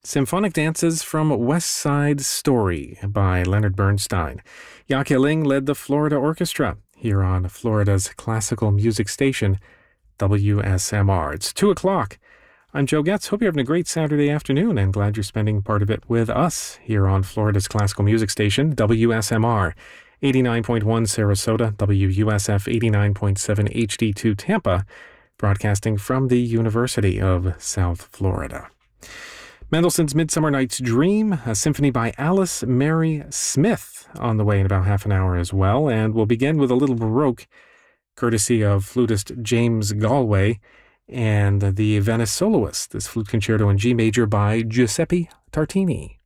Symphonic Dances from West Side Story by Leonard Bernstein. Yake Ling led the Florida Orchestra here on Florida's classical music station, WSMR. It's 2 o'clock. I'm Joe Getz. Hope you're having a great Saturday afternoon and glad you're spending part of it with us here on Florida's classical music station, WSMR. 89.1 Sarasota, WUSF 89.7 HD2 Tampa, broadcasting from the University of South Florida. Mendelssohn's Midsummer Night's Dream, a symphony by Alice Mary Smith, on the way in about half an hour as well. And we'll begin with a little Baroque, courtesy of flutist James Galway, and the Venice Soloist, this flute concerto in G major by Giuseppe Tartini.